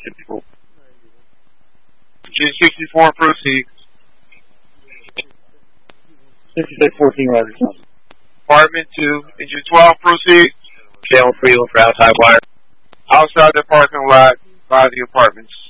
54. Engine 64, proceed. 6614, Roger. Apartment 2, engine 12, proceed. Channel 3, look for outside wire. Outside the parking lot by the apartments.